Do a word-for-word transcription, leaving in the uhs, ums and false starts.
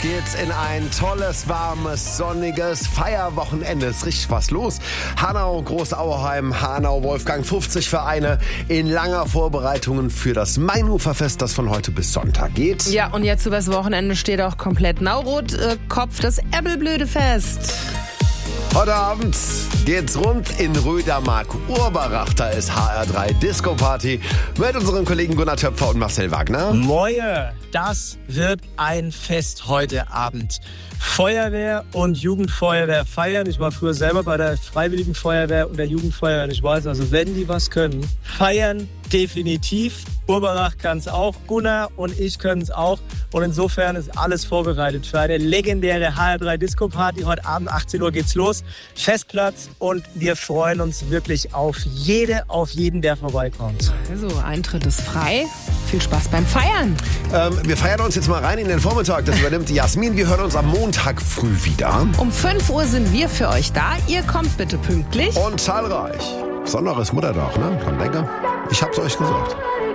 geht's in ein tolles, warmes, sonniges Feierwochenende. Ist richtig was los. Hanau, Großauheim, Hanau, Wolfgang, fünfzig Vereine in langer Vorbereitung für das Mainuferfest, das von heute bis Sonntag geht. Ja, und jetzt übers Wochenende steht auch komplett Naurot äh, Kopf das Ebbelblöde-Fest. Heute Abend geht's rund in Rödermark, Urberach. Da ist H R drei Disco Party mit unseren Kollegen Gunnar Töpfer und Marcel Wagner. Moje, das wird ein Fest heute Abend. Feuerwehr und Jugendfeuerwehr feiern. Ich war früher selber bei der Freiwilligen Feuerwehr und der Jugendfeuerwehr und ich weiß, also wenn die was können, feiern definitiv. Urberach kann es auch, Gunnar und ich können es auch. Und insofern ist alles vorbereitet für eine legendäre H R drei Disco Party. Heute Abend achtzehn Uhr geht's los. Festplatz und wir freuen uns wirklich auf jede, auf jeden, der vorbeikommt. Also, Eintritt ist frei. Viel Spaß beim Feiern. Ähm, wir feiern uns jetzt mal rein in den Vormittag. Das übernimmt Jasmin. Wir hören uns am Montag früh wieder. Um fünf Uhr sind wir für euch da. Ihr kommt bitte pünktlich. Und zahlreich. Besonderes Muttertag, ne? Komm, denke. Ich hab's euch gesagt.